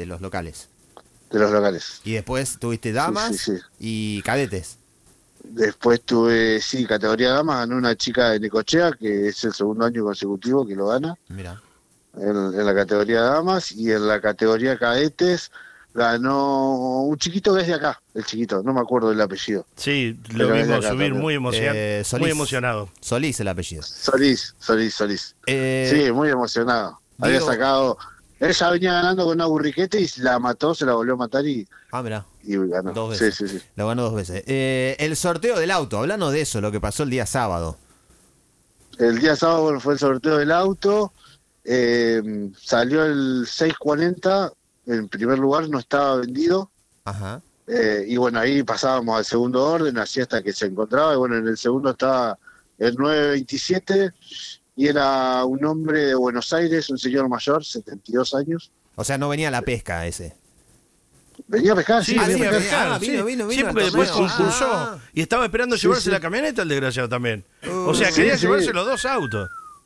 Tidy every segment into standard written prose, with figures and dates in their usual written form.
de los locales. de los locales. Y después tuviste damas Sí. y cadetes. Después tuve, sí, categoría damas, ganó una chica de Necochea, que es el segundo año consecutivo que lo gana, Mira. en la categoría damas, y en la categoría cadetes ganó un chiquito que es de acá, el chiquito, no me acuerdo del apellido. Sí, lo Pero es de vimos acá subir también. muy Solís. muy emocionado. Solís el apellido. Solís. Sí, muy emocionado. Había Diego- sacado, ella venía ganando con una burriquete y la mató, se la volvió a matar Mirá. y ganó. Dos veces. Sí. Lo ganó 2 veces. El sorteo del auto, hablando de eso, lo que pasó el día sábado. El día sábado, bueno, fue el sorteo del auto, salió el 640, en primer lugar no estaba vendido, Ajá. y bueno, ahí pasábamos al segundo orden, así hasta que se encontraba, y bueno, en el segundo estaba el 927, y era un hombre de Buenos Aires, un señor mayor, 72 años. O sea, no venía a la pesca ese. Venía a pescar, Sí, sí, venía a venía a pescar. Ah, vino Sí, al porque después torneo. concursó y estaba esperando Sí, llevarse sí. la camioneta el desgraciado también. O sea, Sí, quería sí. llevarse los dos autos.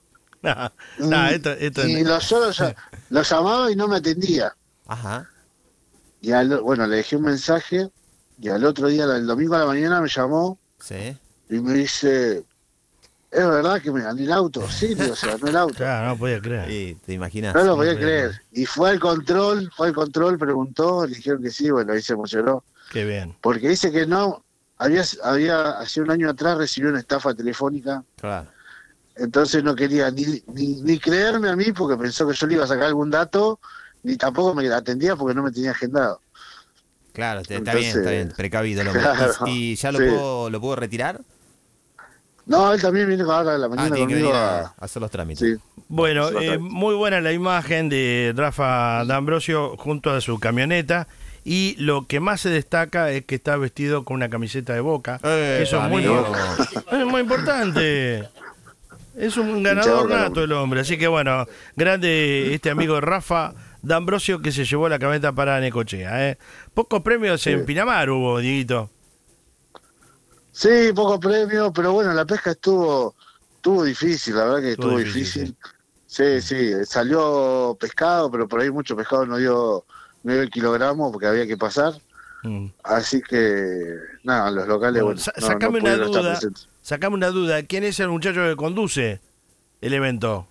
Esto Y lo llamaba y no me atendía. Ajá. Y bueno, le dejé un mensaje y al otro día, el domingo a la mañana, me llamó Sí. y me dice, ¿es verdad que me gané el auto? Sí, digo, se ganó el auto. Claro, no podía creer. Y te imaginas. No lo podía podía creer. Y fue al control, preguntó, le dijeron que sí, bueno, ahí se emocionó. Qué bien. Porque dice que no, hace un año atrás recibió una estafa telefónica, Claro. entonces no quería ni creerme a mí porque pensó que yo le iba a sacar algún dato, ni tampoco me atendía porque no me tenía agendado. Claro, está Entonces, bien, precavido el hombre. claro, ¿Y ya sí. lo puedo retirar? No, él también viene ahora a la mañana Tiene que conmigo venir a hacer los trámites. Sí. Bueno, Sí, bastante. muy buena la imagen de Rafa D'Ambrosio junto a su camioneta. Y lo que más se destaca es que está vestido con una camiseta de Boca. Eso es amigo. muy importante. Es un ganador Boca, nato el hombre. Así que bueno, grande este amigo Rafa D'Ambrosio que se llevó la camioneta para Necochea. Pocos premios en Pinamar hubo, Dieguito. Sí, poco premio, pero bueno, la pesca estuvo difícil, la verdad que estuvo difícil. Sí, salió pescado, pero por ahí mucho pescado no dio el kilogramo porque había que pasar. Así que, nada, los locales, bueno, Sacame no una pudieron estar duda. presentes. Sacame una duda. ¿Quién es el muchacho que conduce el evento?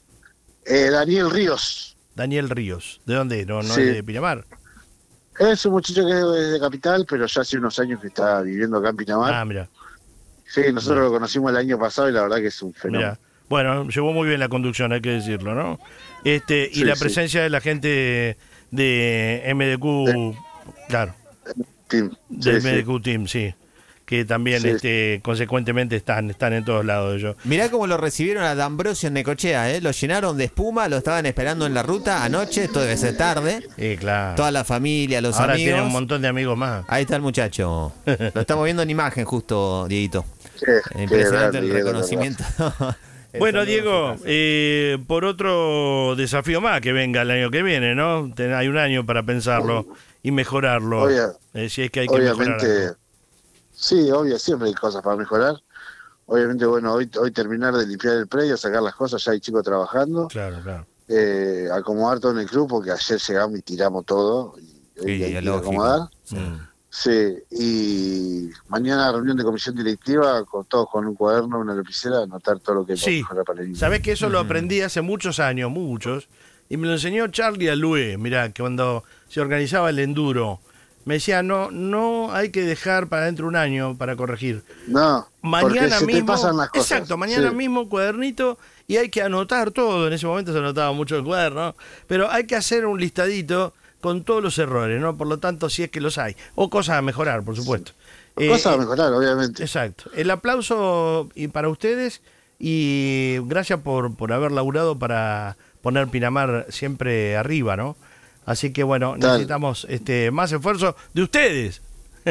Daniel Ríos. Daniel Ríos. ¿De dónde? No Sí. es de Pinamar. Es un muchacho que es de Capital, pero ya hace unos años que está viviendo acá en Pinamar. Ah, mira. Sí, nosotros lo conocimos el año pasado y la verdad que es un fenómeno. Mira. Bueno, llevó muy bien la conducción, hay que decirlo, ¿no? Y Sí, la sí. presencia de la gente de MDQ, claro, Tim. del Sí, MDQ Team, sí, que también Sí. consecuentemente están en todos lados ellos. Mirá cómo lo recibieron a D'Ambrosio en Necochea, ¿eh? Lo llenaron de espuma, lo estaban esperando en la ruta anoche, esto debe ser tarde. Sí, claro. Toda la familia, los Ahora amigos. tiene un montón de amigos más. Ahí está el muchacho. Lo estamos viendo en imagen justo, Dieguito. Qué Impresionante grande, el Diego, reconocimiento. El Bueno, saludo Diego, a su casa. por otro desafío más que venga el año que viene, ¿no? Hay un año para pensarlo y mejorarlo. Si es que hay que mejorar obviamente, algo. sí, obvio, siempre hay cosas para mejorar. Obviamente, bueno, hoy terminar de limpiar el predio, sacar las cosas, ya hay chicos trabajando, Claro. acomodar todo en el club, porque ayer llegamos y tiramos todo, y hoy Sí, hay que lógico. acomodar. Sí. Sí, y mañana reunión de comisión directiva, con todos con un cuaderno, una lapicera, anotar todo lo que hay para Sí, mejorar para el año. sabés que eso lo aprendí hace muchos años, y me lo enseñó Charlie Alue, mirá, que cuando se organizaba el enduro, me decía, no hay que dejar para dentro de un año para corregir. No, porque Mañana se mismo, te pasan las cosas. exacto, mañana Sí. mismo cuadernito y hay que anotar todo. En ese momento se anotaba mucho el cuaderno, pero hay que hacer un listadito con todos los errores, ¿no? Por lo tanto, si es que los hay, o cosas a mejorar, por supuesto. Cosas a mejorar, obviamente. Exacto. El aplauso y para ustedes y gracias por haber laburado para poner Pinamar siempre arriba, ¿no? Así que bueno, necesitamos más esfuerzo de ustedes.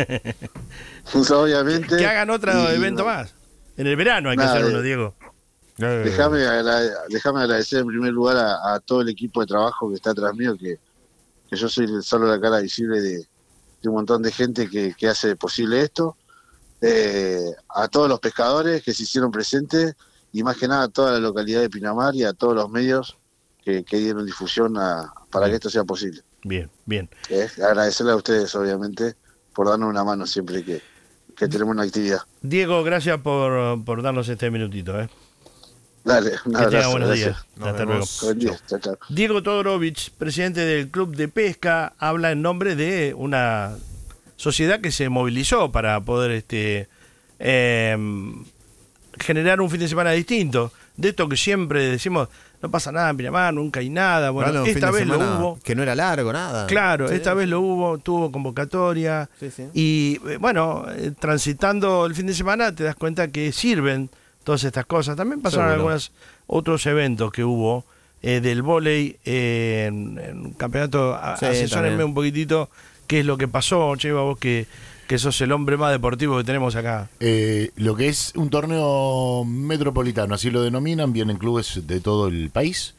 Obviamente. Que hagan otro evento más. En el verano hay que hacer uno, Diego. Déjame agradecer en primer lugar a todo el equipo de trabajo que está atrás mío, que yo soy solo la cara visible de un montón de gente que hace posible esto. A todos los pescadores que se hicieron presentes y más que nada a toda la localidad de Pinamar y a todos los medios que dieron difusión para que esto sea posible. Bien, bien. Agradecerle a ustedes, obviamente, por darnos una mano siempre que tenemos una actividad. Diego, gracias por darnos este minutito. Dale, un abrazo. Que tenga buenos gracias. días. Hasta luego. Buen día. Chao, chao. Diego Todorovich, presidente del Club de Pesca, habla en nombre de una sociedad que se movilizó para poder generar un fin de semana distinto. De esto que siempre decimos, no pasa nada en Pinamar, nunca hay nada. Bueno, esta vez lo hubo. Que no era largo, nada. Claro, Sí. esta vez lo hubo, tuvo convocatoria. Sí, sí. Y bueno, transitando el fin de semana te das cuenta que sirven todas estas cosas. También pasaron Seguro. algunos otros eventos que hubo del vóley en campeonato. Sí, Asesórenme también. un poquitito qué es lo que pasó, Cheva, vos que sos el hombre más deportivo que tenemos acá. Lo que es un torneo metropolitano, así lo denominan, vienen clubes de todo el país.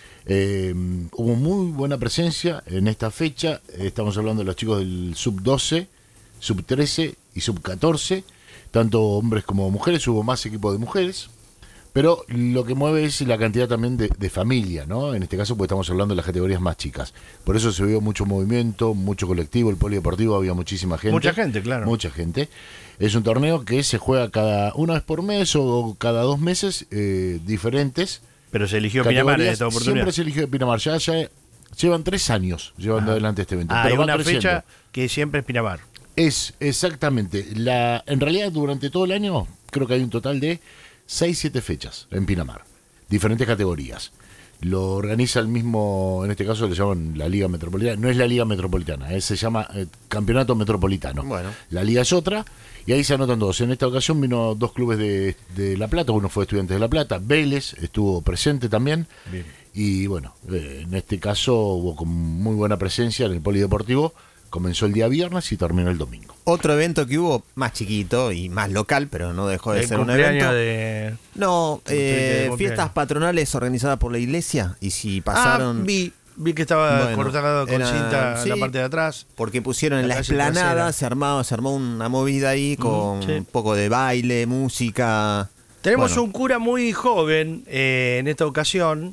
Hubo muy buena presencia en esta fecha. Estamos hablando de los chicos del sub-12, sub-13 y sub-14, tanto hombres como mujeres. Hubo más equipos de mujeres, pero lo que mueve es la cantidad también de familia, ¿no? En este caso, pues estamos hablando de las categorías más chicas. Por eso se vio mucho movimiento, mucho colectivo. El polideportivo había muchísima gente. Mucha gente, claro. Mucha gente. Es un torneo que se juega una vez por mes o cada 2 meses, diferentes. Pero se eligió Pinamar en esta oportunidad. Siempre se eligió Pinamar. Ya llevan 3 años llevando adelante este evento. Hay pero va una creciendo. fecha que siempre es Pinamar. Es exactamente. En realidad, durante todo el año, creo que hay un total de 6-7 fechas en Pinamar. Diferentes categorías. Lo organiza el mismo, en este caso le llaman la Liga Metropolitana. No es la Liga Metropolitana, se llama Campeonato Metropolitano. Bueno. La Liga es otra, y ahí se anotan 2. En esta ocasión vino 2 clubes de La Plata. Uno fue Estudiantes de La Plata, Vélez estuvo presente también. Bien. Y bueno, en este caso hubo con muy buena presencia en el polideportivo. Comenzó el día viernes y terminó el domingo. Otro evento que hubo, más chiquito y más local, pero no dejó de El ser un cumpleaños evento. de... No, de fiestas patronales organizadas por la iglesia. Y si pasaron. Vi que estaba Bueno, cortado con era- cinta en la sí. parte de atrás. Porque pusieron en La la calle explanada, trasera. se armó una movida ahí con sí. un poco de baile, música. Tenemos Bueno, un cura muy joven en esta ocasión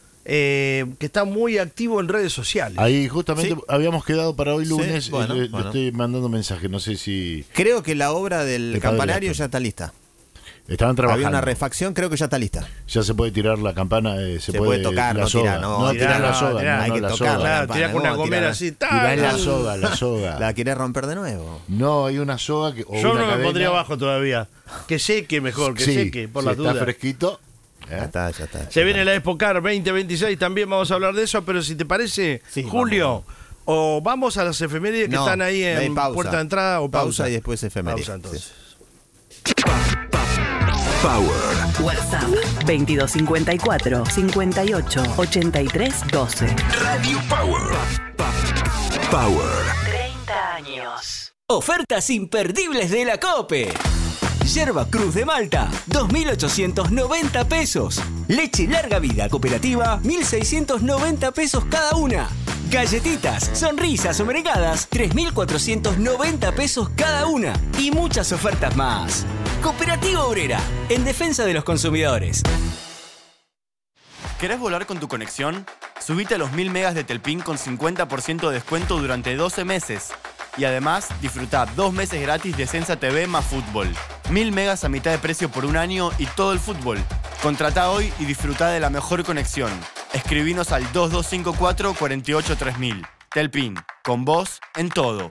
que está muy activo en redes sociales. Ahí justamente Sí. habíamos quedado para hoy Sí, lunes. bueno, Le bueno. estoy mandando mensaje, no sé si Creo que la obra del El padre campanario Gastón. ya está lista. estaban trabajando. Había una refacción, creo que ya está lista. Ya se puede tirar la campana, Se puede tocar, la no soga. tirar, no, tirar la tirar, soga, tirar, no, hay que la tocarla. soga. Claro, campana, tirá con ¿no? una gomera Tirá- así. Tirá la ¡tac! soga, la soga. ¿La querés romper de nuevo? No, hay una soga o Yo una no me cadena. pondría abajo todavía. Que seque mejor, que Sí, seque, por si la está duda. fresquito. Ya está, ya está. Se viene la ExpoCar 2026, también vamos a hablar de eso, pero si te parece, Sí, Julio, o vamos a las efemérides que No, están ahí hay en pausa. puerta de entrada o pausa. Pausa y después efemérides. Pausa, entonces. Power. WhatsApp 2254 58 83 12. Radio Power. Power. 30 años. Ofertas imperdibles de la COPE. Yerba Cruz de Malta, 2.890 pesos. Leche larga vida cooperativa, 1.690 pesos cada una. Galletitas, sonrisas o merengadas, 3.490 pesos cada una. Y muchas ofertas más. Cooperativa Obrera, en defensa de los consumidores. ¿Querés volar con tu conexión? Subite a los 1000 megas de Telpin con 50% de descuento durante 12 meses. Y además, disfruta 2 meses gratis de Sensa TV más fútbol. 1000 megas a mitad de precio por un año y todo el fútbol. Contratá hoy y disfruta de la mejor conexión. Escribinos al 2254 48 3000. Telpin, con vos en todo.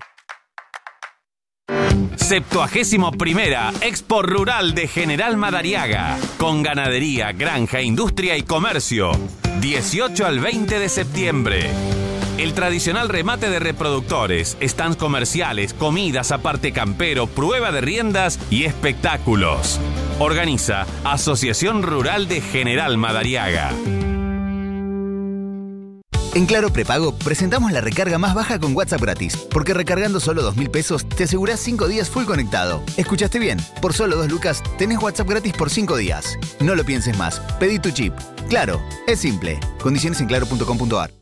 71ª Expo Rural de General Madariaga, con ganadería, granja, industria y comercio, 18 al 20 de septiembre. El tradicional remate de reproductores, stands comerciales, comidas aparte campero, prueba de riendas y espectáculos. Organiza Asociación Rural de General Madariaga. En Claro Prepago presentamos la recarga más baja con WhatsApp gratis, porque recargando solo 2.000 pesos te asegurás 5 días full conectado. ¿Escuchaste bien? Por solo 2 lucas tenés WhatsApp gratis por 5 días. No lo pienses más, pedí tu chip. Claro, es simple. Condiciones en claro.com.ar.